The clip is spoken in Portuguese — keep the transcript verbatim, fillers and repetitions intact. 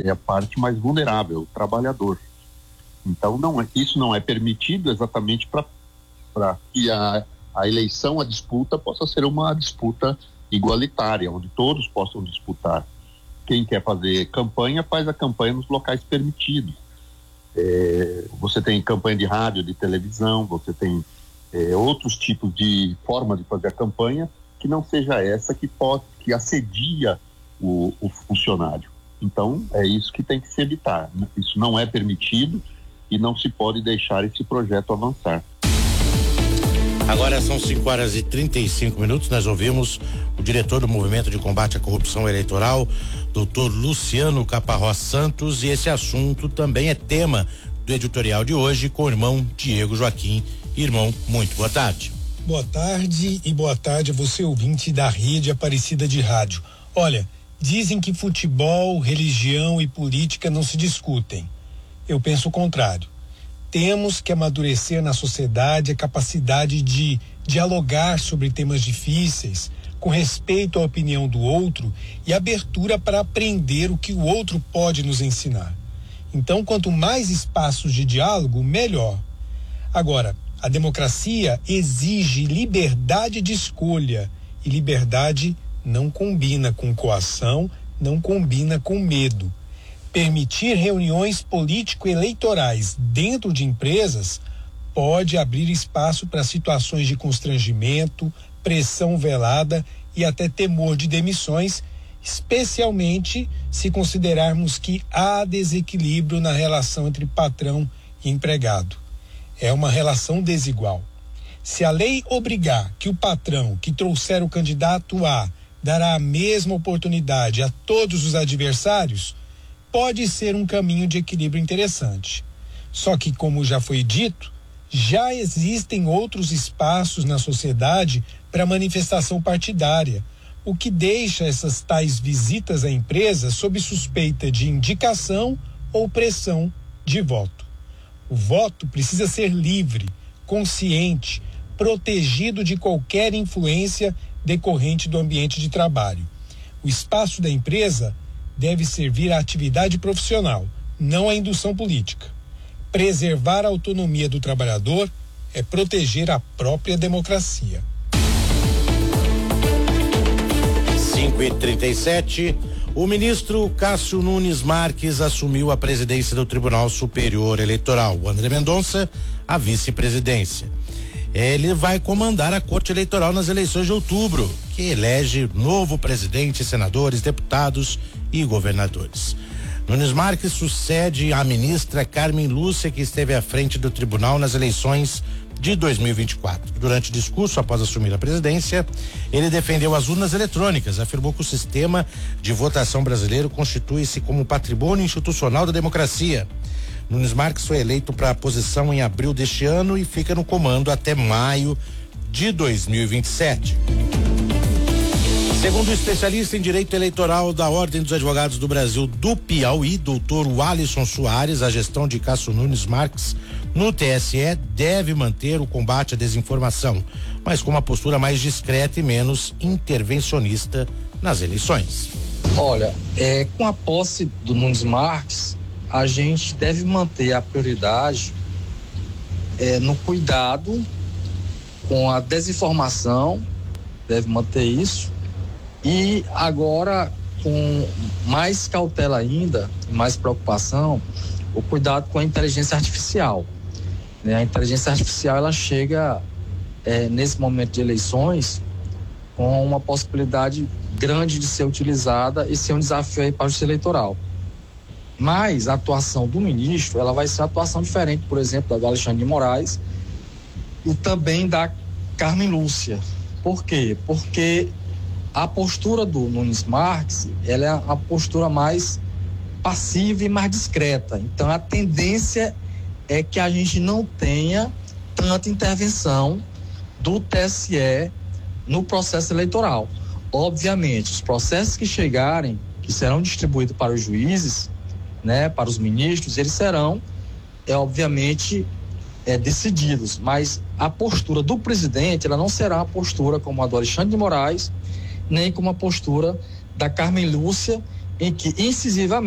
é a parte mais vulnerável, o trabalhador. Então, não, isso não é permitido exatamente para que a, a eleição, a disputa, possa ser uma disputa igualitária, onde todos possam disputar. Quem quer fazer campanha, faz a campanha nos locais permitidos. É, você tem campanha de rádio, de televisão, você tem é, outros tipos de forma de fazer a campanha que não seja essa que, pode, que assedia o, o funcionário. Então, é isso que tem que se evitar. Isso não é permitido e não se pode deixar esse projeto avançar. Agora são cinco horas e trinta e cinco minutos. Nós ouvimos o diretor do Movimento de Combate à Corrupção Eleitoral, doutor Luciano Caparrós Santos, e esse assunto também é tema do editorial de hoje com o irmão Diego Joaquim. Irmão, muito boa tarde. Boa tarde e boa tarde a você, ouvinte da Rede Aparecida de Rádio. Olha, dizem que futebol, religião e política não se discutem. Eu penso o contrário. Temos que amadurecer na sociedade a capacidade de dialogar sobre temas difíceis, com respeito à opinião do outro e abertura para aprender o que o outro pode nos ensinar. Então, quanto mais espaços de diálogo, melhor. Agora, a democracia exige liberdade de escolha, e liberdade não combina com coação, não combina com medo. Permitir reuniões político-eleitorais dentro de empresas pode abrir espaço para situações de constrangimento, pressão velada e até temor de demissões, especialmente se considerarmos que há desequilíbrio na relação entre patrão e empregado. É uma relação desigual. Se a lei obrigar que o patrão que trouxer o candidato A dará a mesma oportunidade a todos os adversários, pode ser um caminho de equilíbrio interessante. Só que, como já foi dito, já existem outros espaços na sociedade para manifestação partidária, o que deixa essas tais visitas à empresa sob suspeita de indicação ou pressão de voto. O voto precisa ser livre, consciente, protegido de qualquer influência decorrente do ambiente de trabalho. O espaço da empresa deve servir à atividade profissional, não à indução política. Preservar a autonomia do trabalhador é proteger a própria democracia. cinco e trinta e sete. O ministro Cássio Nunes Marques assumiu a presidência do Tribunal Superior Eleitoral. O André Mendonça, a vice-presidência. Ele vai comandar a Corte Eleitoral nas eleições de outubro, que elege novo presidente, senadores, deputados e governadores. Nunes Marques sucede a ministra Carmen Lúcia, que esteve à frente do tribunal nas eleições de dois mil e vinte e quatro. Durante o discurso após assumir a presidência, ele defendeu as urnas eletrônicas, afirmou que o sistema de votação brasileiro constitui-se como patrimônio institucional da democracia. Nunes Marques foi eleito para a posição em abril deste ano e fica no comando até maio de dois mil e vinte e sete. Segundo o especialista em direito eleitoral da Ordem dos Advogados do Brasil do Piauí, doutor Alisson Soares, a gestão de Cássio Nunes Marques no T S E deve manter o combate à desinformação, mas com uma postura mais discreta e menos intervencionista nas eleições. Olha, é, com a posse do Nunes Marques, a gente deve manter a prioridade é, no cuidado com a desinformação, deve manter isso, e agora com mais cautela ainda, mais preocupação, o cuidado com a inteligência artificial. Né? A inteligência artificial, ela chega é, nesse momento de eleições com uma possibilidade grande de ser utilizada e ser um desafio aí para a justiça eleitoral. Mas a atuação do ministro, ela vai ser uma atuação diferente, por exemplo, da do Alexandre de Moraes e também da Carmen Lúcia. Por quê? Porque a postura do Nunes Marques, ela é a postura mais passiva e mais discreta. Então, a tendência é que a gente não tenha tanta intervenção do T S E no processo eleitoral. Obviamente, os processos que chegarem, que serão distribuídos para os juízes, né, para os ministros, eles serão, é, obviamente, é, decididos. Mas a postura do presidente, ela não será uma postura como a do Alexandre de Moraes, nem como a postura da Carmen Lúcia, em que incisivamente